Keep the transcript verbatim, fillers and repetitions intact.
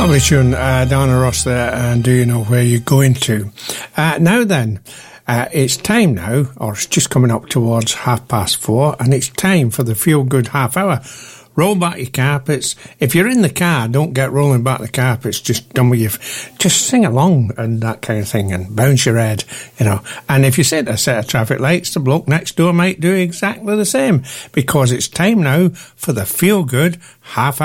Lovely tune, uh, Diana Ross there, and Do You Know Where You're Going To? Uh, now then, uh, it's time now, or it's just coming up towards half past four, and it's time for the Feel Good Half Hour. Roll back your carpets. If you're in the car, don't get rolling back the carpets. Just done with your, f- just sing along and that kind of thing, and bounce your head, you know. And if you sit at a set of traffic lights, the bloke next door might do exactly the same, because it's time now for the Feel Good Half Hour.